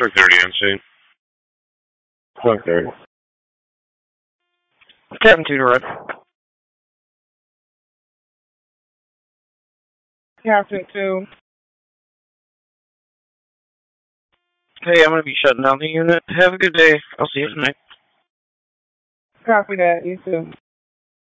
Truck 30 on scene. Truck 30. Captain 2 to red. Captain 2. Hey, I'm going to be shutting down the unit. Have a good day. I'll see you tonight. Copy that. You too.